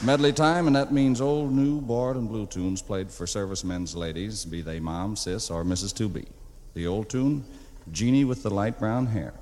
Medley time, and that means old, new, bored, and blue tunes played for servicemen's ladies, be they mom, sis, or Mrs. 2B. The old tune, Jeannie with the Light Brown Hair.